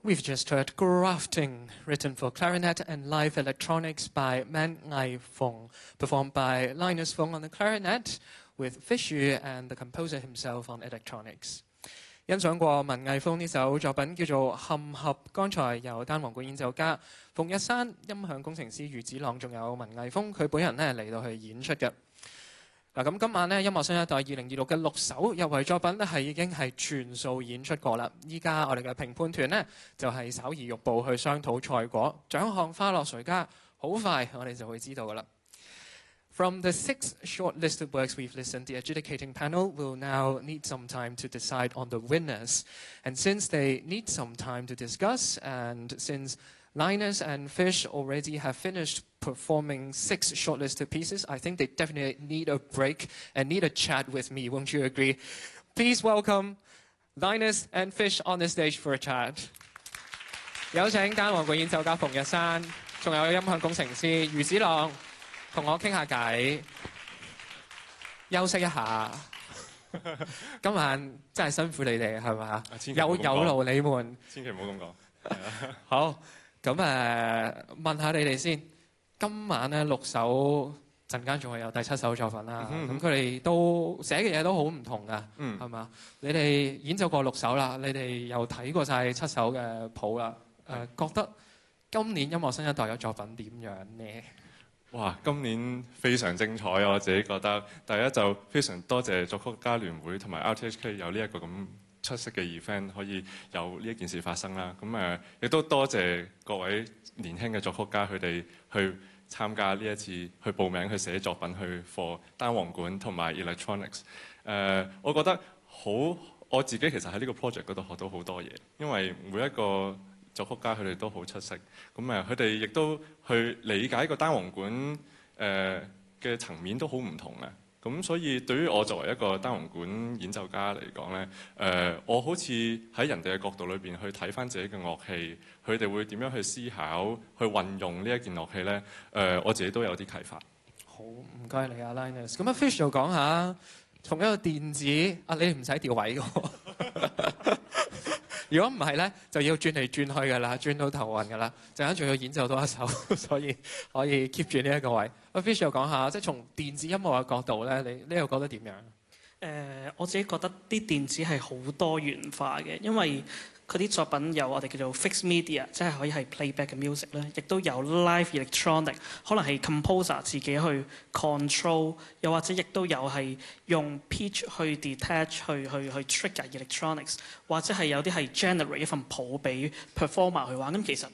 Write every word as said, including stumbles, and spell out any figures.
We've just heard Grafting, written for clarinet and live electronics by Man Ngai Fong, performed by Linus Fong on the clarinet, with Fish Yu and the composer himself on electronics. 欣賞過文藝峰呢首作品叫做《嵌合》，剛才由單簧管演奏家馮日山、音響工程師余子朗，仲有文藝峰佢本人咧嚟到去演出嘅。嗱咁今晚咧音樂新一代二零二六嘅六首入圍作品咧係已經係全數演出過啦。依家我哋嘅評判團呢，就係稍而欲步去商討賽果，獎項花落誰家，好快我哋就會知道噶啦。From the six shortlisted works we've listened, the adjudicating panel will now need some time to decide on the winners. And since they need some time to discuss, and since Linus and Fish already have finished performing six shortlisted pieces, I think they definitely need a break and need a chat with me, won't you agree? Please welcome Linus and Fish on the stage for a chat. 有請單簧管演奏家馮日山，仲有音響工程師余子朗。 同我傾下偈，休息一下。今晚真係辛苦你哋，係咪啊？有有勞你們。 千祈唔好咁講。 好，咁誒問下你哋先。今晚咧六首，陣間仲會有第七首作品啦。咁佢哋都寫嘅嘢都好唔同噶，係嘛？你哋演奏過六首啦，你哋又睇過晒七首嘅譜啦。誒，覺得今年音樂新一代嘅作品點樣呢？ 哇！今年非常精彩，我自己覺得。第一就非常多謝作曲家聯會同埋 R T H K 有呢一個咁出色嘅 event， 可以有呢一件事發生啦。咁誒，亦都多謝各位年輕嘅作曲家，佢哋去參加呢一次，去報名去寫作品去 for 單簧管同埋 electronics。誒、呃，我覺得好，我自己其實喺呢個 project 嗰度學到好多嘢，因為每一個 作曲家佢哋都好出色，咁誒佢哋亦都去理解個單簧管誒嘅層面都好唔同嘅，咁所以對於我作為一個單簧管演奏家嚟講咧，誒、呃、我好似喺人哋嘅角度裏邊去睇翻自己嘅樂器，佢哋會點樣去思考、去運用呢一件樂器咧？誒、呃、我自己都有啲啟發。 好，唔該你啊 Linus。咁啊 Fish 就講下，從一個電子啊，你唔使調位嘅。 如果唔係咧，就要轉嚟轉去㗎啦，轉到頭暈㗎啦。陣間仲要演奏多一首，所以可以 keep 住呢一個位。阿 Fish 又講下，即係從電子音樂嘅角度咧，你你又覺得點樣？誒、 呃，我自己覺得啲電子係好多元化嘅，因為 佢啲作品有我哋叫做 fixed media， 即係可以係 playback 嘅 music 咧，亦都有 live electronic， 可能係 composer 自己去 control， 又或者亦都有係用 pitch 去 detach 去去去 trigger electronics， 或者係有啲係 generate 一份譜俾 performer 去玩。咁其實